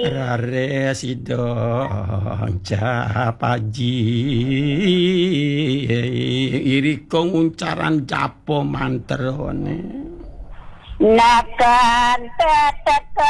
Rare sidong japaji iriko nguncaran japo manterone nakan tetek